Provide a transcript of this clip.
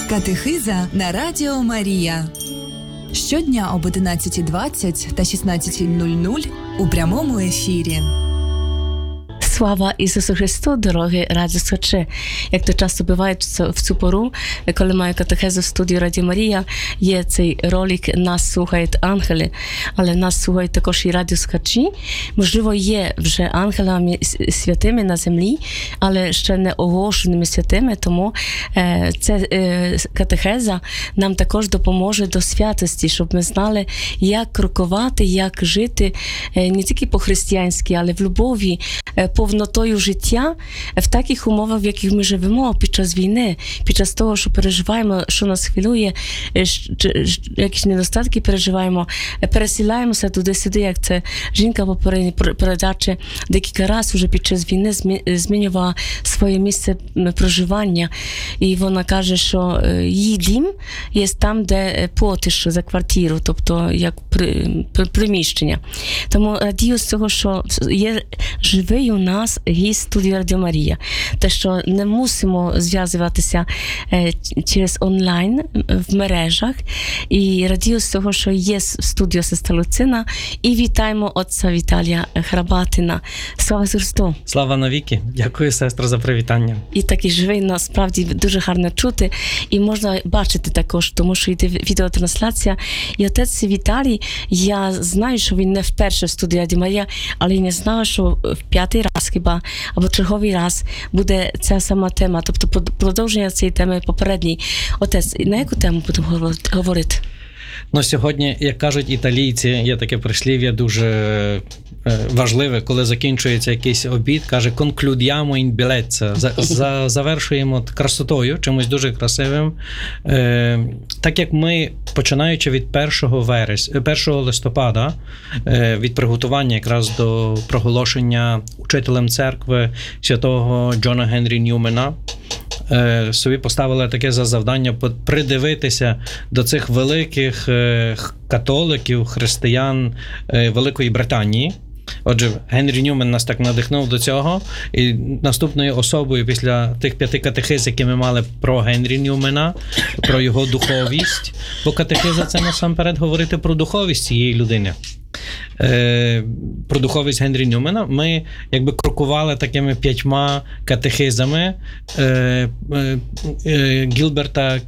Катехиза на Радіо Марія. Щодня об 11:20 та 16:00 у прямому ефірі. Слава Ісусу Христу, дорогі радіослухачі. Як то часто буває в цю пору, коли маю катехезу в студії Радіо Марія, є цей ролик «Нас слухають ангели», але нас слухають також і радіослухачі. Можливо, є вже ангелами святими на землі, але ще не оголошеними святими, тому ця катехеза нам також допоможе до святості, щоб ми знали, як крокувати, як жити не тільки по-християнськи, але в любові, повнотою життя в таких умовах, в яких ми живемо під час війни, під час того, що переживаємо, що нас хвилює, якісь недостатки переживаємо, пересіляємося туди-сюди, як це жінка попередньої передачі декілька разів вже під час війни змінювала своє місце проживання. І вона каже, що її дім є там, де платиш за квартиру, тобто як приміщення. Тому радію з того, що є живий у нас гість студії Радіо Марія. Те, що не мусимо зв'язуватися через онлайн в мережах. І радію з того, що є в студії сестра Луцина. І вітаємо отця Віталія Храбатина. Слава Ісусу Христу! Слава навіки! Дякую, сестро, за привітання. І такий живий, насправді, дуже гарно чути. І можна бачити також, тому що йде відеотрансляція. І отець Віталій, я знаю, що він не вперше в студії Радіо Марія, але я не знала, що в п'ятий раз хіба, або черговий раз буде ця сама тема, тобто продовження цієї теми попередній. Отець, на яку тему будемо говорити? Ну, сьогодні, як кажуть італійці, є таке прислів'я дуже важливе, коли закінчується якийсь обід, каже «concludiamo in bellezza», завершуємо красотою, чимось дуже красивим. Так як ми, починаючи від 1 листопада, від приготування якраз до проголошення учителем церкви святого Джона Генрі Ньюмена, собі поставили таке за завдання придивитися до цих великих католиків, християн Великої Британії. Отже, Генрі Ньюмен нас так надихнув до цього. І наступною особою після тих 5 катехиз, які ми мали про Генрі Ньюмена, про його духовість, бо катехиза – це насамперед говорити про духовість цієї людини. Про духовість Генрі Ньюмена ми якби крокували такими 5 катехизами Гілберта